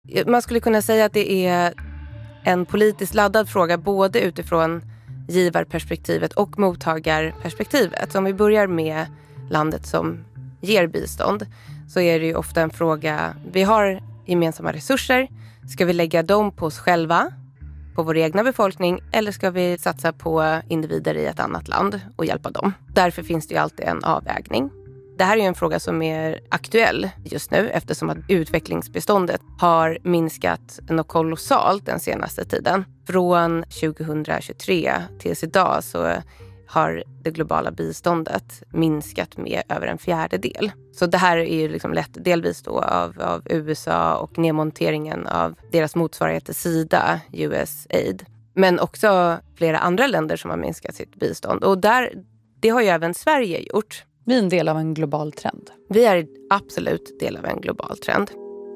Man skulle kunna säga att det är en politiskt laddad fråga både utifrån givarperspektivet och mottagarperspektivet. Så om vi börjar med landet som ger bistånd så är det ju ofta en fråga, vi har gemensamma resurser, ska vi lägga dem på oss själva, på vår egna befolkning, eller ska vi satsa på individer i ett annat land och hjälpa dem? Därför finns det ju alltid en avvägning. Det här är ju en fråga som är aktuell just nu eftersom att utvecklingsbiståndet har minskat något kolossalt den senaste tiden. Från 2023 tills idag så har det globala biståndet minskat med över 1/4. Så det här är ju liksom lätt delvis då av USA och nedmonteringen av deras motsvarighet till Sida, USAID. Men också flera andra länder som har minskat sitt bistånd. Och det har ju även Sverige gjort. Vi är en del av en global trend. Vi är absolut del av en global trend.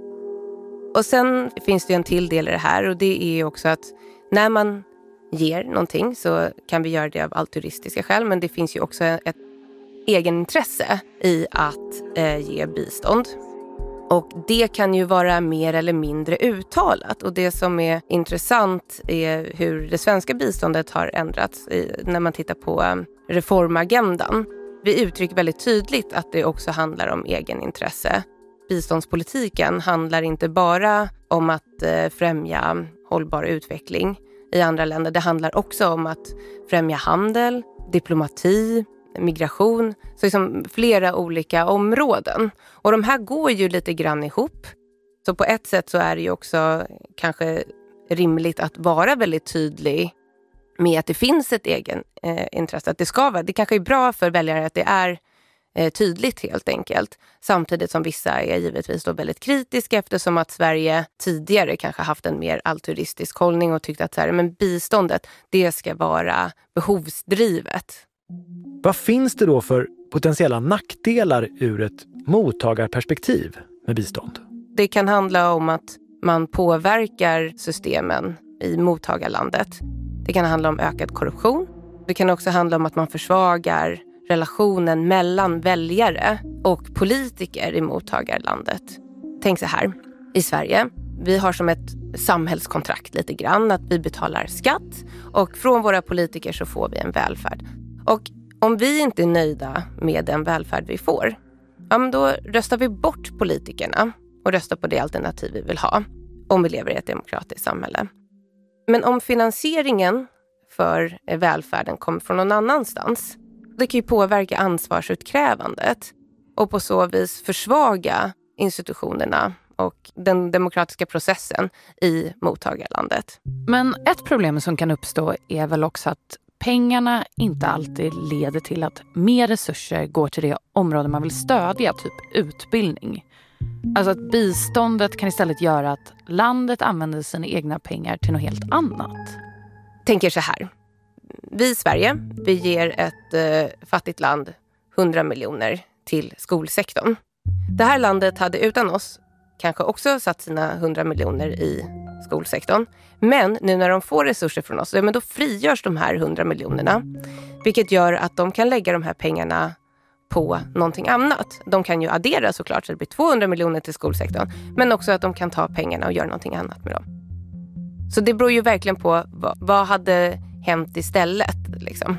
Och sen finns det ju en till del i det här och det är också att när man ger någonting så kan vi göra det av altruistiska skäl, men det finns ju också ett egenintresse i att ge bistånd. Och det kan ju vara mer eller mindre uttalat. Och det som är intressant är hur det svenska biståndet har ändrats när man tittar på reformagendan. Vi uttrycker väldigt tydligt att det också handlar om egenintresse. Biståndspolitiken handlar inte bara om att främja hållbar utveckling i andra länder. Det handlar också om att främja handel, diplomati, migration. Så liksom flera olika områden. Och de här går ju lite grann ihop. Så på ett sätt så är det ju också kanske rimligt att vara väldigt tydlig med att det finns ett egen intresse. Att det ska vara. Det kanske är bra för väljare att det är tydligt helt enkelt. Samtidigt som vissa är givetvis då väldigt kritiska eftersom att Sverige tidigare kanske haft en mer altruistisk hållning och tyckt att så här, men biståndet, det ska vara behovsdrivet. Vad finns det då för potentiella nackdelar ur ett mottagarperspektiv med bistånd? Det kan handla om att man påverkar systemen i mottagarlandet. Det kan handla om ökad korruption. Det kan också handla om att man försvagar relationen mellan väljare och politiker i mottagarlandet. Tänk så här, i Sverige, vi har som ett samhällskontrakt lite grann att vi betalar skatt och från våra politiker så får vi en välfärd. Och om vi inte är nöjda med den välfärd vi får, ja, men då röstar vi bort politikerna och röstar på det alternativ vi vill ha om vi lever i ett demokratiskt samhälle. Men om finansieringen för välfärden kommer från någon annanstans, det kan ju påverka ansvarsutkrävandet och på så vis försvaga institutionerna och den demokratiska processen i mottagarlandet. Men ett problem som kan uppstå är väl också att pengarna inte alltid leder till att mer resurser går till det område man vill stödja, typ utbildning. Alltså att biståndet kan istället göra att landet använder sina egna pengar till något helt annat. Tänker så här. Vi i Sverige, vi ger ett fattigt land 100 miljoner till skolsektorn. Det här landet hade utan oss kanske också satt sina 100 miljoner i skolsektorn. Men nu när de får resurser från oss, men då frigörs de här 100 miljonerna. Vilket gör att de kan lägga de här pengarna på någonting annat. De kan ju addera såklart så det blir 200 miljoner till skolsektorn. Men också att de kan ta pengarna och göra någonting annat med dem. Så det beror ju verkligen på vad hade hänt istället. Liksom.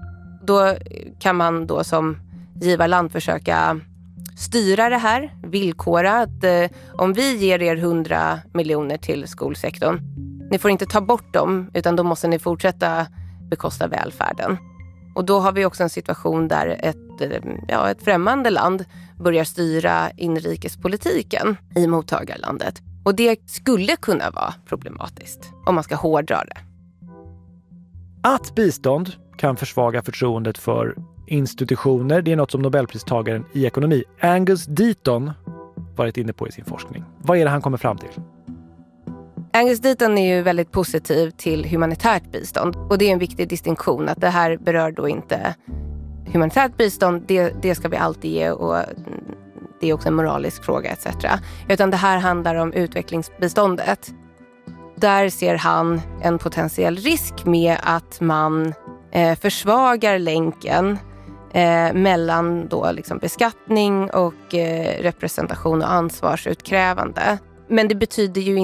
Då kan man då som givarland försöka styra det här, villkora att om vi ger er 100 miljoner till skolsektorn, ni får inte ta bort dem utan då måste ni fortsätta bekosta välfärden. Och då har vi också en situation där ett främmande land börjar styra inrikespolitiken i mottagarlandet. Och det skulle kunna vara problematiskt om man ska hårdra det. Att bistånd kan försvaga förtroendet för institutioner, det är något som Nobelpristagaren i ekonomi Angus Deaton varit inne på i sin forskning. Vad är det han kommer fram till? Angus Deaton är ju väldigt positiv till humanitärt bistånd. Och det är en viktig distinktion att det här berör då inte humanitärt bistånd. Det ska vi alltid ge och det är också en moralisk fråga etc. Utan det här handlar om utvecklingsbiståndet. Där ser han en potentiell risk med att man försvagar länken mellan då liksom beskattning och representation och ansvarsutkrävande. Men det betyder ju